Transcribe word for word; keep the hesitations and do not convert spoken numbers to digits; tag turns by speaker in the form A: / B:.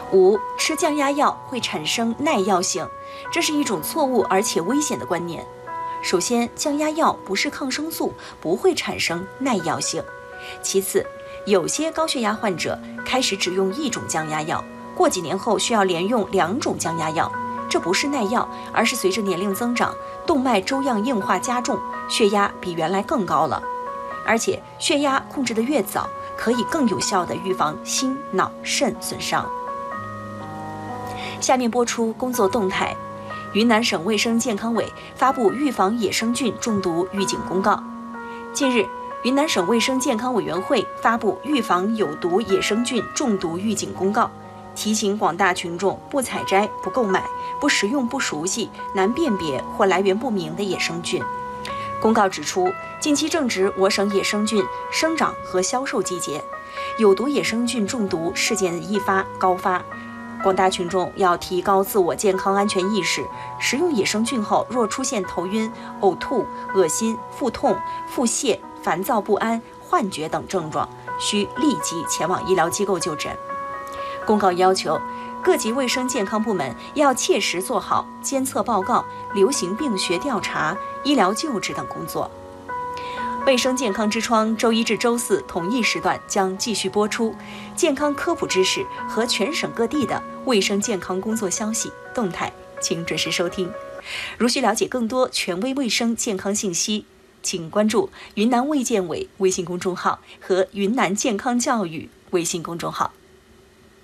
A: 五、吃降压药会产生耐药性，这是一种错误而且危险的观念。首先，降压药不是抗生素，不会产生耐药性。其次，有些高血压患者开始只用一种降压药，过几年后需要连用两种降压药，这不是耐药，而是随着年龄增长，动脉粥样硬化加重，血压比原来更高了。而且血压控制得越早，可以更有效地预防心、脑、肾损伤。下面播出工作动态。云南省卫生健康委发布预防野生菌中毒预警公告。近日，云南省卫生健康委员会发布预防有毒野生菌中毒预警公告，提醒广大群众不采摘、不购买、不食用不熟悉、难辨别或来源不明的野生菌。公告指出，近期正值我省野生菌生长和销售季节，有毒野生菌中毒事件易发高发。广大群众要提高自我健康安全意识，食用野生菌后若出现头晕、呕吐、恶心、腹痛、腹泻、烦躁不安、幻觉等症状，需立即前往医疗机构就诊。公告要求，各级卫生健康部门要切实做好监测报告、流行病学调查、医疗救治等工作。卫生健康之窗周一至周四同一时段将继续播出健康科普知识和全省各地的卫生健康工作消息动态，请准时收听。如需了解更多权威卫生健康信息，请关注云南卫健委微信公众号和云南健康教育微信公众号。